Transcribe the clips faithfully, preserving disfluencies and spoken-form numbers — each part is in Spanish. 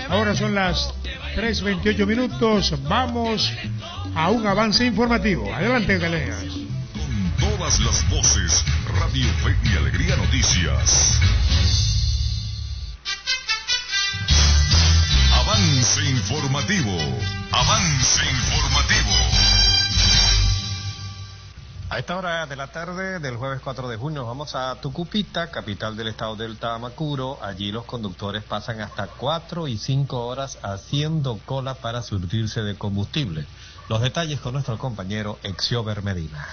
Ahora son las tres veintiocho minutos. Vamos a un avance informativo. Adelante, Galeas. Con todas las voces, Radio Fe y Alegría Noticias. Avance informativo. Avance informativo. A esta hora de la tarde del jueves cuatro de junio vamos a Tucupita, capital del estado del Tamacuro. Allí los conductores pasan hasta cuatro y cinco horas haciendo cola para surtirse de combustible. Los detalles con nuestro compañero Exiober Medina.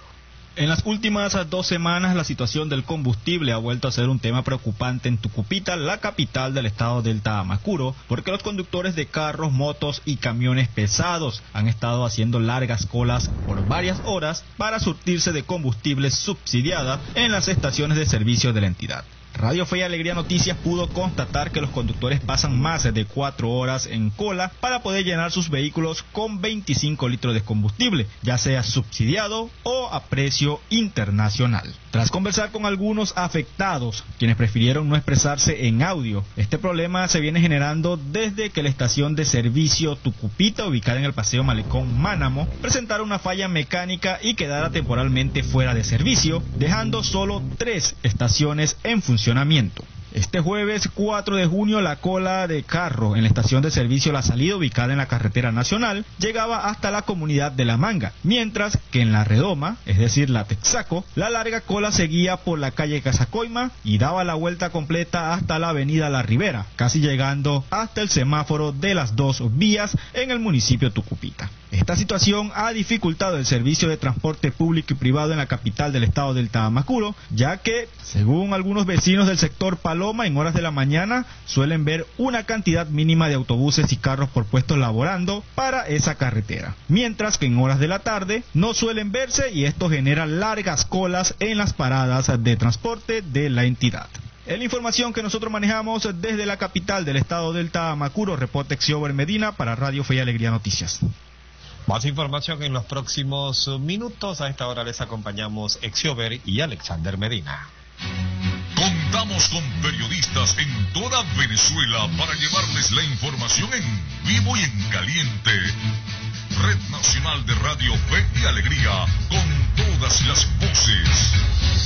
En las últimas dos semanas, la situación del combustible ha vuelto a ser un tema preocupante en Tucupita, la capital del estado del Tamacuro, porque los conductores de carros, motos y camiones pesados han estado haciendo largas colas por varias horas para surtirse de combustible subsidiada en las estaciones de servicio de la entidad. Radio Fe y Alegría Noticias pudo constatar que los conductores pasan más de cuatro horas en cola para poder llenar sus vehículos con veinticinco litros de combustible, ya sea subsidiado o a precio internacional. Tras conversar con algunos afectados, quienes prefirieron no expresarse en audio, este problema se viene generando desde que la estación de servicio Tucupita, ubicada en el Paseo Malecón Mánamo, presentara una falla mecánica y quedara temporalmente fuera de servicio, dejando solo tres estaciones en funcionamiento. Este jueves cuatro de junio la cola de carro en la estación de servicio La Salida, ubicada en la carretera nacional, llegaba hasta la comunidad de La Manga, mientras que en la redoma, es decir la Texaco, la larga cola seguía por la calle Casacoima y daba la vuelta completa hasta la avenida La Ribera, casi llegando hasta el semáforo de las dos vías en el municipio de Tucupita. Esta situación ha dificultado el servicio de transporte público y privado en la capital del estado del Tamacuro, ya que, según algunos vecinos del sector Paloma, en horas de la mañana suelen ver una cantidad mínima de autobuses y carros por puestos laborando para esa carretera, mientras que en horas de la tarde no suelen verse y esto genera largas colas en las paradas de transporte de la entidad. En la información que nosotros manejamos desde la capital del estado del Tamacuro, reporte Exiober Medina para Radio Fe y Alegría Noticias. Más información en los próximos minutos. A esta hora les acompañamos Exiober y Alexander Medina. Contamos con periodistas en toda Venezuela para llevarles la información en vivo y en caliente. Red Nacional de Radio Fe y Alegría, con todas las voces.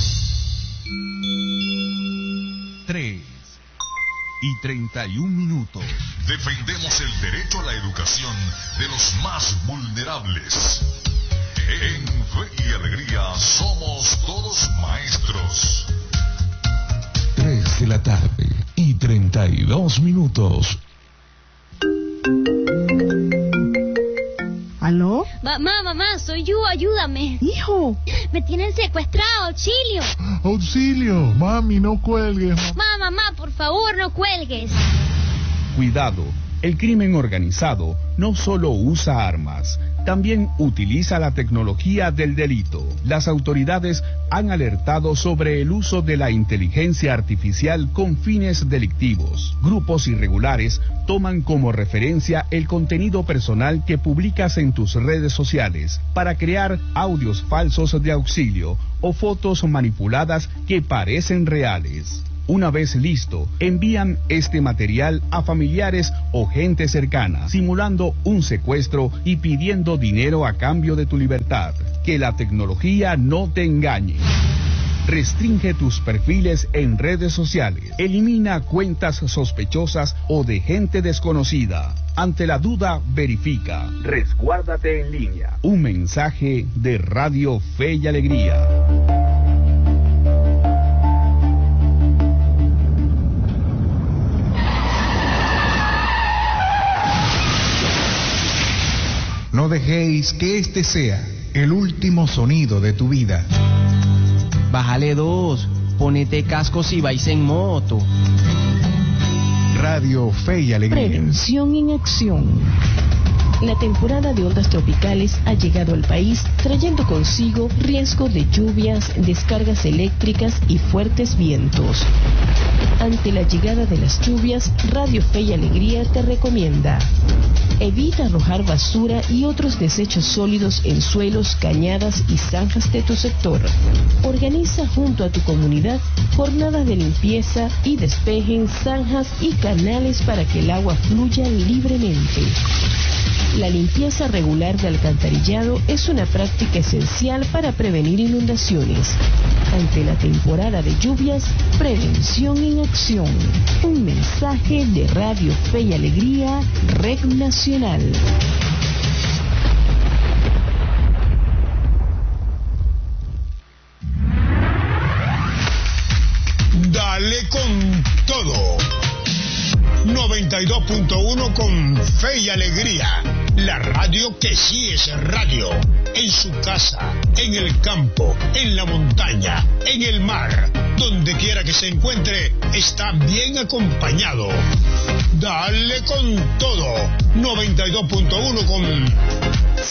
Tres y treinta y un minutos. Defendemos el derecho a la educación de los más vulnerables. En Fe y Alegría somos todos maestros. Tres de la tarde y treinta y dos minutos. ¿Aló? Mamá, mamá, soy yo, ayúdame. Hijo. Me tienen secuestrado, auxilio. Auxilio, mami, no cuelgues. Mamá, mamá, por favor, no cuelgues. Cuidado, el crimen organizado no solo usa armas, también utiliza la tecnología del delito. Las autoridades han alertado sobre el uso de la inteligencia artificial con fines delictivos. Grupos irregulares toman como referencia el contenido personal que publicas en tus redes sociales para crear audios falsos de auxilio o fotos manipuladas que parecen reales. Una vez listo, envían este material a familiares o gente cercana, simulando un secuestro y pidiendo dinero a cambio de tu libertad. Que la tecnología no te engañe. Restringe tus perfiles en redes sociales. Elimina cuentas sospechosas o de gente desconocida. Ante la duda, verifica. Resguárdate en línea. Un mensaje de Radio Fe y Alegría. No dejéis que este sea el último sonido de tu vida. Bájale dos, ponete casco si vais en moto. Radio Fe y Alegría. Prevención en acción. La temporada de ondas tropicales ha llegado al país trayendo consigo riesgo de lluvias, descargas eléctricas y fuertes vientos. Ante la llegada de las lluvias, Radio Fe y Alegría te recomienda: evita arrojar basura y otros desechos sólidos en suelos, cañadas y zanjas de tu sector. Organiza junto a tu comunidad jornadas de limpieza y despejen zanjas y canales para que el agua fluya libremente. La limpieza regular de alcantarillado es una práctica esencial para prevenir inundaciones. Ante la temporada de lluvias, prevención en acción. Un mensaje de Radio Fe y Alegría, Red Nacional. Dale con todo. noventa y dos punto uno con Fe y Alegría, la radio que sí es radio, en su casa, en el campo, en la montaña, en el mar, donde quiera que se encuentre, está bien acompañado. Dale con todo, noventa y dos punto uno con